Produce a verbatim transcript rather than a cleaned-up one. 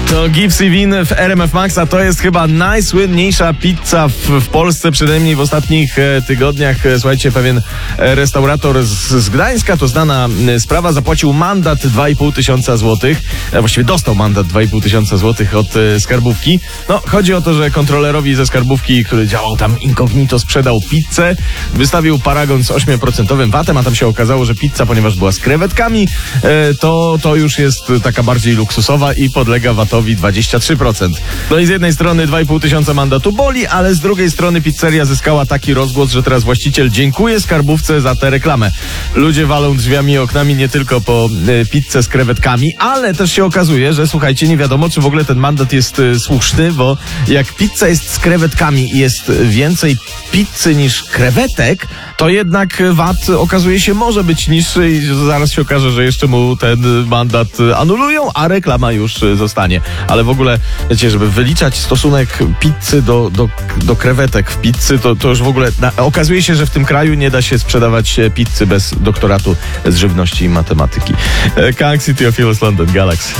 To Gypsy Win w R M F Max, a to jest chyba najsłynniejsza pizza w, w Polsce, przynajmniej w ostatnich e, tygodniach. E, słuchajcie, pewien e, restaurator z, z Gdańska, to znana e, sprawa, zapłacił mandat dwa i pół tysiąca złotych. E, właściwie dostał mandat dwa i pół tysiąca złotych od e, skarbówki. No, chodzi o to, że kontrolerowi ze skarbówki, który działał tam incognito, sprzedał pizzę, wystawił paragon z osiem procent vatem, a tam się okazało, że pizza, ponieważ była z krewetkami, e, to, to już jest taka bardziej luksusowa i podlega vatowi dwadzieścia trzy procent. No i z jednej strony dwa i pół tysiąca mandatu boli, ale z drugiej strony pizzeria zyskała taki rozgłos, że teraz właściciel dziękuje skarbówce za tę reklamę. Ludzie walą drzwiami i oknami nie tylko po e, pizzę z krewetkami, ale też się okazuje, że słuchajcie, nie wiadomo, czy w ogóle ten mandat jest e, słuszny, bo jak pizza jest z krewetkami i jest więcej pizzy niż krewetek, to jednak VAT okazuje się może być niższy i zaraz się okaże, że jeszcze mu ten mandat anulują, a reklama już zostanie. Ale w ogóle, wiecie, żeby wyliczać stosunek pizzy do, do, do krewetek w pizzy, to, to już w ogóle na, okazuje się, że w tym kraju nie da się sprzedawać pizzy bez doktoratu z żywności i matematyki. Kang City of Heroes London, Galaxy.